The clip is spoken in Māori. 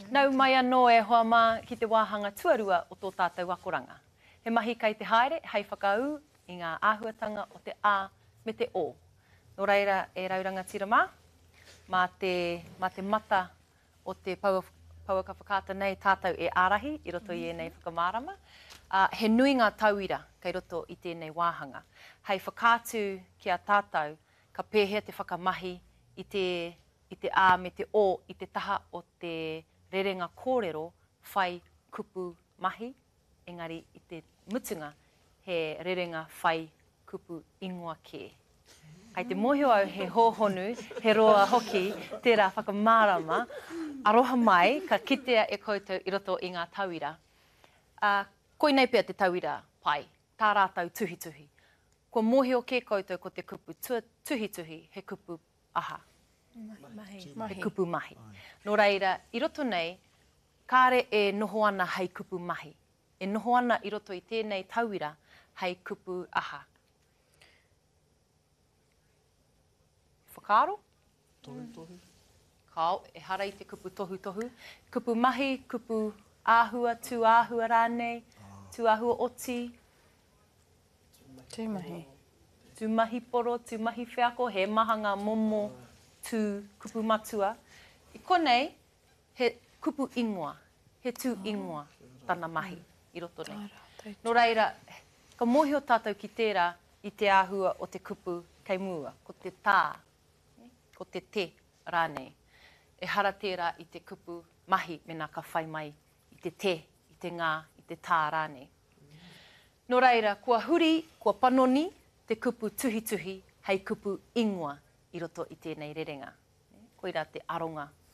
Nau mai anō e hoa mā ki te wāhanga tuarua o tō tātou akoranga. He mahi kai te haere, hei whakau i ngā āhuatanga o te ā me te o. Nō reira e rauranga tirama, mā te mata o te paua ka whakata nei tātou e ārahi, i roto i nei whakamārama. He nui ngā tauira kei roto i tēnei wāhanga. Hei whakātu ki a tātou, ka pēhea te whakamahi i te ā me te o, i te taha o te rerenga kōrero whai kupu mahi, engari i te mutunga he rerenga whai kupu ingoa kē. Ai te mōhio au he hōhonu, he roa hoki, tērā whakamārama, aroha mai, ka kitea e koutou i roto i ngā tauira. Koinei pia te tauira pai, tā rātou tuhituhi. Ko mōhio kē koutou ko te kupu tuhituhi, he kupu aha. He kupu mahi. Nō reira, i roto nei, kāre e noho ana hei kupu mahi. E noho ana i roto i tēnei tauira hei kupu aha. Whakaaro? Tohu. Kao, e hara i te kupu tohu. Kupu mahi, kupu āhua, tū āhua rānei, tū āhua oti. Tūmahi. Tūmahi poro, tūmahi whiako, he mahanga momo tū kupu matua. I konei, he kupu ingoa, he tū ingoa tana mahi i roto nei. Nō reira, ka mōhio tātou ki tērā i te āhua o te kupu kei mua, ko te tā, ko te rānei. E hara tērā i te kupu mahi mena ka whai mai i te, i te ngā, i te tā rānei. Nō reira, kua huri, kua panoni, te kupu tuhituhi, hei kupu ingoa i roto i tēnei rerenga. Koira te aronga